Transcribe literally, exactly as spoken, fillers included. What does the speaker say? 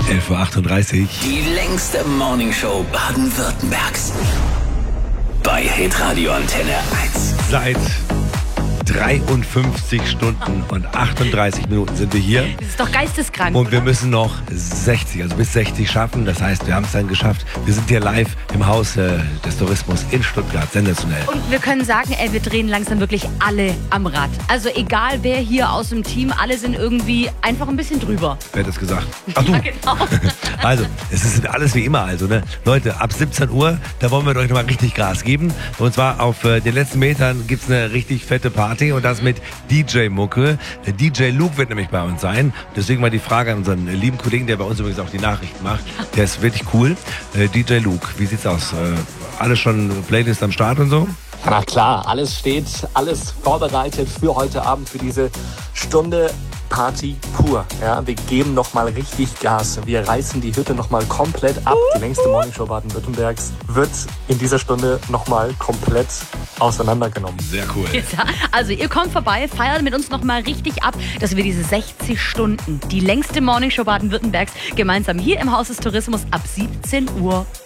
elf Uhr achtunddreißig. Die längste Morningshow Baden-Württembergs. Bei Hitradio Antenne eins. Seit dreiundfünfzig Stunden und achtunddreißig Minuten sind wir hier. Das ist doch geisteskrank, Und wir oder? müssen noch sechzig, also bis sechzig schaffen. Das heißt, wir haben es dann geschafft. Wir sind hier live im Haus äh, des Tourismus in Stuttgart. Sensationell. Und wir können sagen, ey, wir drehen langsam wirklich alle am Rad. Also egal wer hier aus dem Team, alle sind irgendwie einfach ein bisschen drüber. Wer hat das gesagt? Ach du. Ja, genau. Also, es ist alles wie immer. Also, ne? Leute, ab siebzehn Uhr, da wollen wir euch nochmal richtig Gas geben. Und zwar auf äh, den letzten Metern gibt es eine richtig fette Party. Und das mit D J-Mucke. D J Luke wird nämlich bei uns sein. Deswegen mal die Frage an unseren lieben Kollegen, der bei uns übrigens auch die Nachrichten macht. Der ist wirklich cool. Äh, D J Luke, wie sieht's aus? Äh, alles schon Playlist am Start und so? Na klar, alles steht, alles vorbereitet für heute Abend, für diese Stunde Party pur. Ja, wir geben nochmal richtig Gas. Wir reißen die Hütte nochmal komplett ab. Die längste Morningshow Baden-Württembergs wird in dieser Stunde nochmal komplett auseinandergenommen. Sehr cool. Ja, also ihr kommt vorbei, feiert mit uns nochmal richtig ab, dass wir diese sechzig Stunden, die längste Morningshow Baden-Württembergs, gemeinsam hier im Haus des Tourismus ab siebzehn Uhr